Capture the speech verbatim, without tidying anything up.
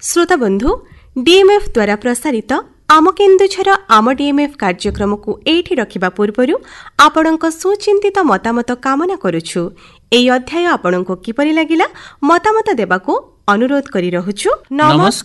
श्रोता बंधु डीएमएफ द्वारा प्रसारित आम केन्दुझर आम डीएमएफ कार्यक्रम को एठी रखिबा पूर्वरु आपणक सुचिंतित मतामत कामना करुछु। एई अध्याय आपणको किपरि लागिला मतामत देबाको अनुरोध करि रहुछु। नमस्कार।